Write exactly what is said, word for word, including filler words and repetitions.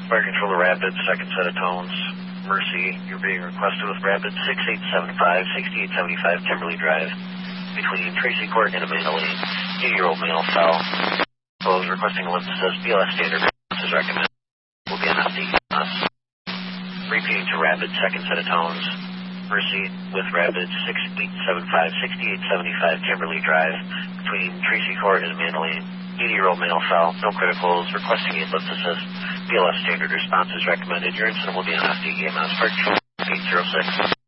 Fire Control to Rapid, second set of tones. Mercy, you're being requested with Rapid six eight seven five, six eight seven five Kimberly Drive, between Tracy Court and Amanda Lane. eighty-year-old male fell. Close, requesting a lift assist. B L S standard is recommended. Will be on F D E M S. Repeating to Rapid, second set of tones. Mercy with Rapid six eight seven five, six eight seven five Kimberly Drive, between Tracy Court and Amanda Lane. eighty-year-old male fell. No criticals. Requesting a lift assist. B L S standard response is recommended. Your incident will be on F D E M S. Park eight zero six.